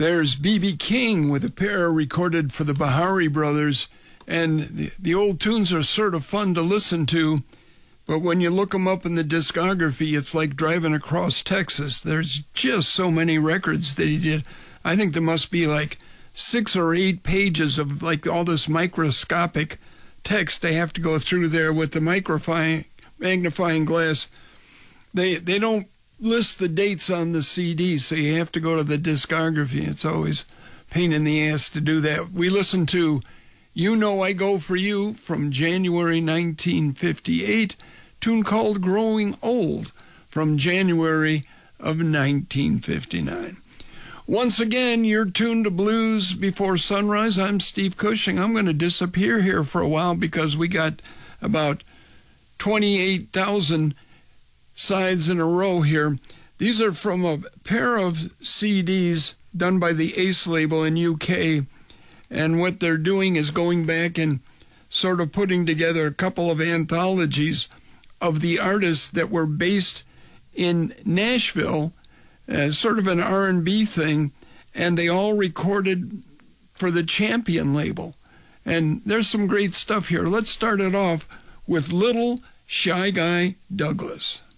There's B.B. King with a pair recorded for the Bahari Brothers, and the old tunes are sort of fun to listen to, but when you look them up in the discography, it's like driving across Texas. There's just so many records that he did. I think there must be like 6 or 8 pages of like all this microscopic text they have to go through there with the magnifying glass. They don't list the dates on the CD, so you have to go to the discography. It's always a pain in the ass to do that. We listened to You Know I Go For You from January 1958, tune called Growing Old from January of 1959. Once again, you're tuned to Blues Before Sunrise. I'm Steve Cushing. I'm going to disappear here for a while because we got about 28,000 sides in a row here. These are from a pair of CDs done by the Ace label in UK, and what they're doing is going back and sort of putting together a couple of anthologies of the artists that were based in Nashville, sort of an R&B thing, and they all recorded for the Champion label. And there's some great stuff here. Let's start it off with Little Shy Guy Douglas.